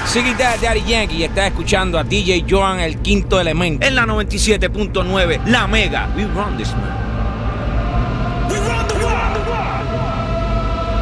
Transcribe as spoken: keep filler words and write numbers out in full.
Siggy Dad, Daddy Yankee, y estás escuchando a D J Joan, el quinto elemento, en la noventa y siete punto nueve, La Mega. We run this, man.